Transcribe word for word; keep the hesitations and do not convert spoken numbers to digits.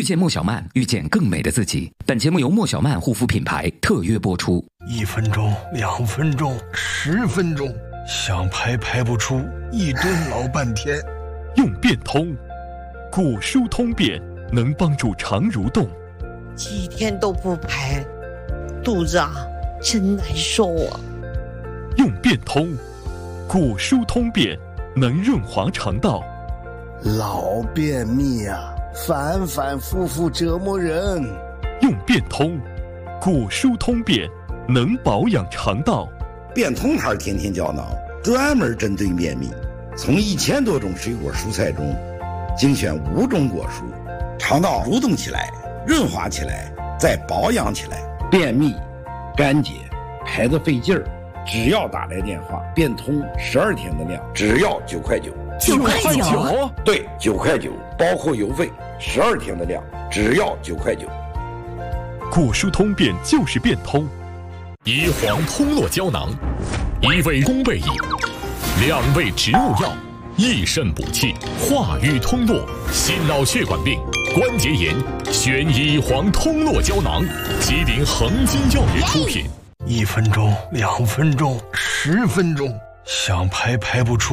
见莫小曼，遇见更美的自己。本节目由莫小曼护肤品牌特约播出。 一分钟，两分钟，十分钟，想排排不出，一顿老半天。 用变通，果蔬通便能帮助肠蠕动。 几天都不排，肚子啊真难受啊。 用变通，果蔬通便能润滑肠道。 老便秘啊，反反复复折磨人。 用变通，果蔬通便能保养肠道。 变通牌天天胶囊专门针对便秘，从一千多种水果蔬菜中精选五种果蔬，肠道蠕动起来，润滑起来，再保养起来。便秘、干结、排得费劲儿，只要打来电话，变通十二天的量，只要九块九。 九块九？ 对，九块九，包括邮费，十二天的量，只要九块九。 果蔬通便就是变通。 椰黄通络胶囊，一味宫贝饮，两味植物药，益肾补气，化瘀通络，心脑血管病、关节炎，选椰黄通络胶囊，吉林恒金药业出品。 一分钟，两分钟，十分钟，想排排不出。